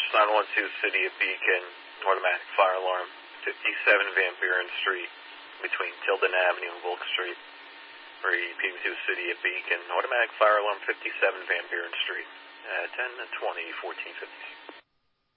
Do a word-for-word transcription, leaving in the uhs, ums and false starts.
nine one two City of Beacon, automatic fire alarm, fifty-seven Van Buren Street, between Tilden Avenue and Wilk Street. Repeat P two City of Beacon, automatic fire alarm, fifty-seven Van Buren Street, uh, ten twenty, fourteen fifty.